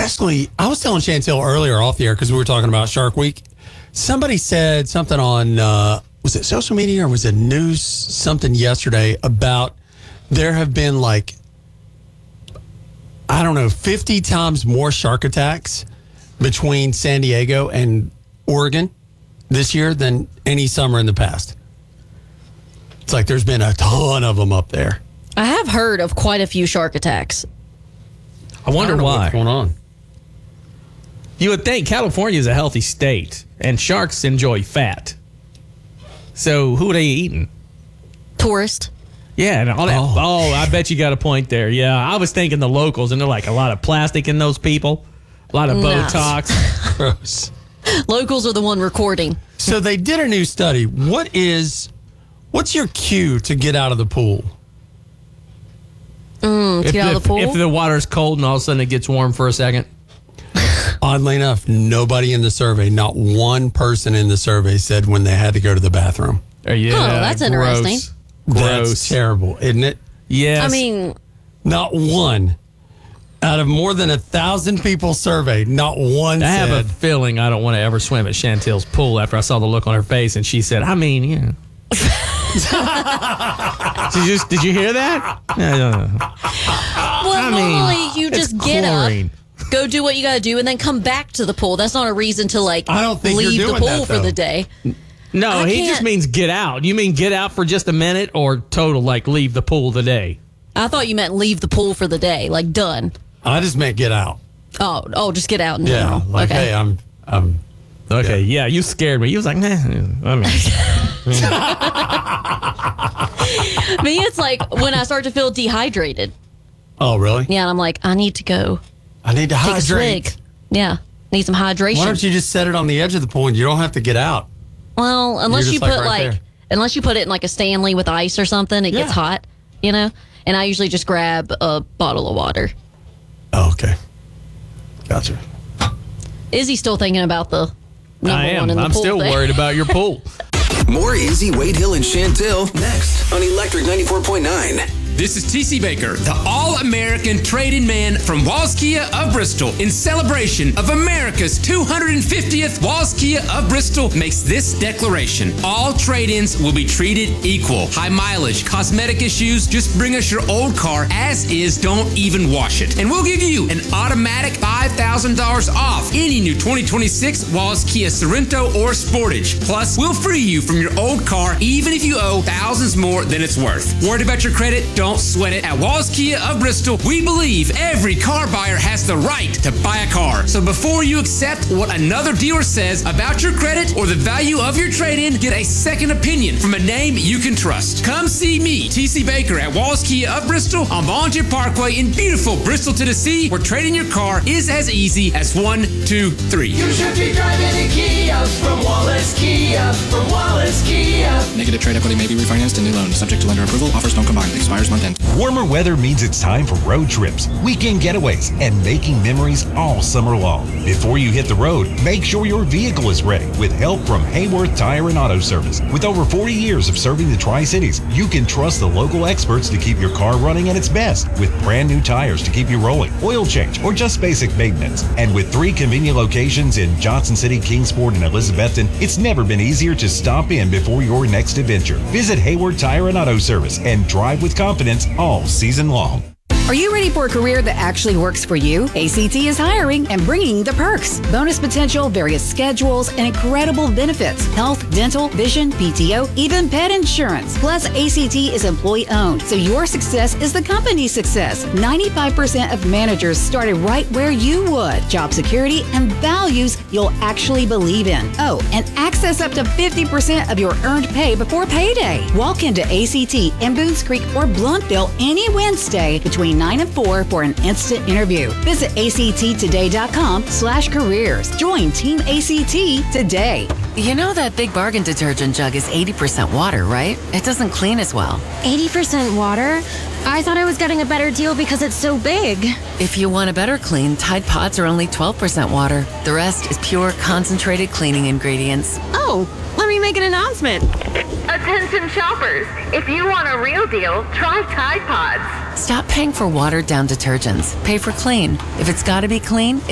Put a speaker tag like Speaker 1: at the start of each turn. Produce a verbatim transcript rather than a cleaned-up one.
Speaker 1: especially, I was telling Chantel earlier off the air because we were talking about Shark Week. Somebody said something on, uh, was it social media or was it news, something yesterday about there have been like, I don't know, fifty times more shark attacks between San Diego and Oregon this year than any summer in the past. It's like there's been a ton of them up there.
Speaker 2: I have heard of quite a few shark attacks.
Speaker 3: I wonder
Speaker 1: I don't know
Speaker 3: why.
Speaker 1: what's going on.
Speaker 3: You would think California is a healthy state, and sharks enjoy fat. So who are they eating?
Speaker 2: Tourist.
Speaker 3: Yeah, and all that.
Speaker 1: Oh.
Speaker 3: Oh, I bet you got a point there. Yeah, I was thinking the locals, and they're like a lot of plastic in those people, a lot of
Speaker 2: No.
Speaker 3: Botox.
Speaker 1: Gross.
Speaker 2: Locals are the one recording.
Speaker 1: So they did a new study. What is, what's your cue to get out of the pool?
Speaker 2: Mm, to
Speaker 3: If
Speaker 2: get out of the pool?
Speaker 3: If the water's cold and all of a sudden it gets warm for a second.
Speaker 1: Oddly enough, nobody in the survey, not one person in the survey said when they had to go to the bathroom.
Speaker 3: Oh, yeah,
Speaker 2: Oh, that's
Speaker 3: gross.
Speaker 2: interesting.
Speaker 3: Gross.
Speaker 1: That's terrible, isn't it?
Speaker 3: Yes.
Speaker 2: I mean,
Speaker 1: Not one. Out of more than a thousand people surveyed, not one
Speaker 3: I have
Speaker 1: said.
Speaker 3: a feeling I don't want to ever swim at Chantel's pool after I saw the look on her face, and she said, I mean, yeah. did, you, did you hear that? Uh,
Speaker 2: well,
Speaker 3: I mean,
Speaker 2: normally you
Speaker 3: it's
Speaker 2: just get
Speaker 3: chlorine.
Speaker 2: up, go do what you got to do, and then come back to the pool. That's not a reason to, like,
Speaker 1: I don't think you're
Speaker 2: leave the
Speaker 1: doing
Speaker 2: pool
Speaker 1: that,
Speaker 2: for
Speaker 1: though.
Speaker 2: the day.
Speaker 3: No,
Speaker 2: I
Speaker 3: he
Speaker 2: can't-
Speaker 3: just means get out. You mean get out for just a minute or total, like leave the pool today?
Speaker 2: I thought you meant leave the pool for the day, like done.
Speaker 1: I just meant get out.
Speaker 2: Oh, oh, just get out in
Speaker 1: Yeah,
Speaker 2: general.
Speaker 1: like,
Speaker 2: okay.
Speaker 1: hey, I'm, I'm.
Speaker 3: Okay, yeah. you scared me. You was like, nah. I mean,
Speaker 2: Me, it's like when I start to feel dehydrated.
Speaker 1: Oh, really?
Speaker 2: Yeah, and I'm like, I need to go
Speaker 1: I need to
Speaker 2: take a
Speaker 1: hydrate.
Speaker 2: swig. Yeah, need some hydration.
Speaker 1: Why don't you just set it on the edge of the pool and you don't have to get out?
Speaker 2: Well, unless
Speaker 1: You're
Speaker 2: you
Speaker 1: just,
Speaker 2: put
Speaker 1: like,
Speaker 2: like,
Speaker 1: right there.
Speaker 2: unless you put it in like a Stanley with ice or something, it
Speaker 1: Yeah.
Speaker 2: gets hot, you know. And I usually just grab a bottle of water.
Speaker 1: Oh, okay. Gotcha.
Speaker 2: Izzy's still thinking about the number
Speaker 3: I am.
Speaker 2: one in the
Speaker 3: I'm
Speaker 2: pool
Speaker 3: still
Speaker 2: thing.
Speaker 3: worried about your pool.
Speaker 4: More Izzy, Wade Hill, and Chantel next on Electric ninety-four point nine.
Speaker 5: This is T C Baker, the all-American trade-in man from Walls Kia of Bristol. In celebration of America's two hundred fiftieth, Walls Kia of Bristol makes this declaration. All trade-ins will be treated equal. High mileage, cosmetic issues, just bring us your old car as is, don't even wash it. And we'll give you an automatic five thousand dollars off any new twenty twenty-six Walls Kia Sorento or Sportage. Plus, we'll free you from your old car even if you owe thousands more than it's worth. Worried about your credit? Don't sweat it. At Walls Kia of Bristol, we believe every car buyer has the right to buy a car. So before you accept what another dealer says about your credit or the value of your trade-in, get a second opinion from a name you can trust. Come see me, T C Baker, at Walls Kia of Bristol on Volunteer Parkway in beautiful Bristol, Tennessee, where trading your car is as easy as one, two, three.
Speaker 6: You should be driving a Kia from Wallace Kia, from Wallace Kia.
Speaker 7: Negative trade equity may be refinanced in new loan, subject to lender approval. Offers don't combine. Expires month end.
Speaker 8: Warmer weather means it's time for road trips, weekend getaways, and making memories all summer long. Before you hit the road, make sure your vehicle is ready with help from Hayworth Tire and Auto Service. With over forty years of serving the Tri-Cities, you can trust the local experts to keep your car running at its best with brand new tires to keep you rolling, oil change, or just basic maintenance. And with three convenient locations in Johnson City, Kingsport, and Elizabethton, it's never been easier to stop in before your next adventure. Visit Hayward Tire and Auto Service and drive with confidence all season long.
Speaker 9: Are you ready for a career that actually works for you? A C T is hiring and bringing the perks. Bonus potential, various schedules, and incredible benefits. Health, dental, vision, P T O, even pet insurance. Plus, A C T is employee-owned, so your success is the company's success. ninety-five percent of managers started right where you would. Job security and values you'll actually believe in. Oh, and access up to fifty percent of your earned pay before payday. Walk into A C T in Boones Creek or Blumpville any Wednesday between nine and four for an instant interview. Visit A C T today dot com slash careers. Join Team A C T today.
Speaker 10: You know that Big Bargain detergent jug is eighty percent water, right? It doesn't clean as well.
Speaker 11: eighty percent water? I thought I was getting a better deal because it's so big.
Speaker 10: If you want a better clean, Tide Pods are only twelve percent water. The rest is pure, concentrated cleaning ingredients.
Speaker 11: Oh, let me make an announcement.
Speaker 12: Attention shoppers, if you want a real deal, try Tide Pods.
Speaker 10: Stop paying for watered-down detergents. Pay for clean. If it's gotta be clean,